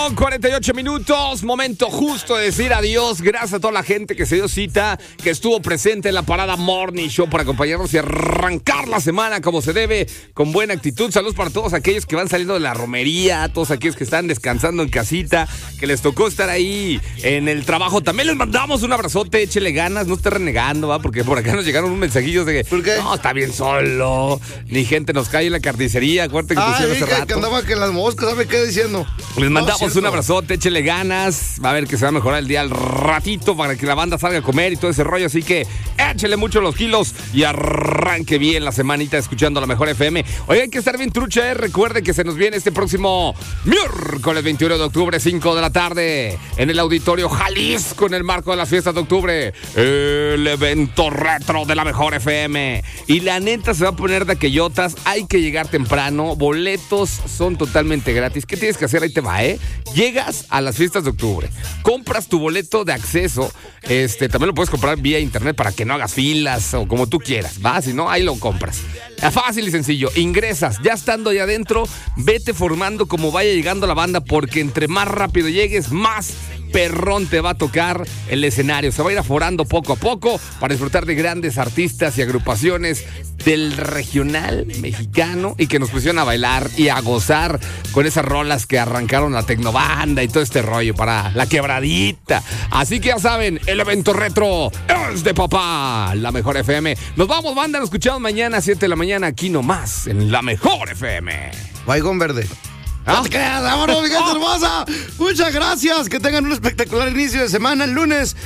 1:48, momento justo de decir adiós. Gracias a toda la gente que se dio cita, que estuvo presente en la Parada Morning Show para acompañarnos y arrancar la semana como se debe, con buena actitud. Saludos para todos aquellos que van saliendo de la romería, todos aquellos que están descansando en casita, que les tocó estar ahí en el trabajo. También les mandamos un abrazote, échele ganas, no esté renegando, ¿va? Porque por acá nos llegaron un mensajillo de que ¿por qué? No, está bien solo, ni gente nos cae en la carnicería, acuérdate que pusieron hace rato. Que andaba que las moscas, ¿sabe qué diciendo? Les mandamos un abrazote, échele ganas. Va a ver que se va a mejorar el día al ratito para que la banda salga a comer y todo ese rollo. Así que échele mucho los kilos y arranque bien la semanita escuchando la mejor FM. Hoy hay que estar bien trucha, ¿eh? Recuerde que se nos viene este próximo miércoles 21 de octubre, 5 de la tarde, en el Auditorio Jalisco, en el marco de las fiestas de octubre, el evento retro de la mejor FM. Y la neta se va a poner de aquellotas. Hay que llegar temprano. Boletos son totalmente gratis. ¿Qué tienes que hacer? Ahí te va, ¿eh? Llegas a las fiestas de octubre, compras tu boleto de acceso. También lo puedes comprar vía internet para que no hagas filas o como tú quieras, ¿va? Si no, ahí lo compras. Fácil y sencillo. Ingresas. Ya estando ahí adentro, vete formando como vaya llegando la banda, porque entre más rápido llegues, más perrón te va a tocar el escenario. Se va a ir aforando poco a poco para disfrutar de grandes artistas y agrupaciones del regional mexicano y que nos pusieron a bailar y a gozar con esas rolas que arrancaron la tecnobanda y todo este rollo para la quebradita. Así que ya saben, el evento retro es de papá, la mejor FM. Nos vamos, banda, nos escuchamos mañana a 7 de la mañana aquí nomás en la mejor FM. Baigón verde. No te creas, vámonos, mi gente hermosa. Muchas gracias. Que tengan un espectacular inicio de semana. El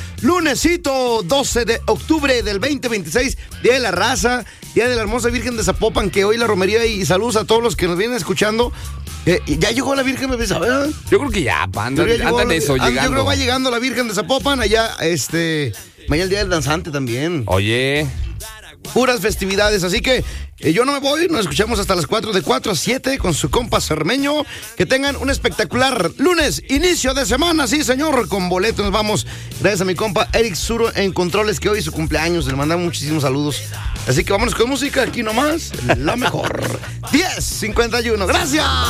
lunesito 12 de octubre del 2026, Día de la Raza, Día de la Hermosa Virgen de Zapopan, que hoy la romería, y saludos a todos los que nos vienen escuchando. ¿Ya llegó la Virgen, bebé, ¿verdad? Yo creo que ya, anda en eso, llegando. Yo creo que va llegando la Virgen de Zapopan. Allá, mañana el Día del Danzante también. Oye, puras festividades, así que yo no me voy, nos escuchamos hasta las 4, de 4 a 7 con su compa Cermeño. Que tengan un espectacular lunes, inicio de semana, sí señor, con boletos nos vamos. Gracias a mi compa Eric Zuro en controles, que hoy es su cumpleaños, le mandamos muchísimos saludos. Así que vámonos con música, aquí nomás, la mejor. 10:51, gracias.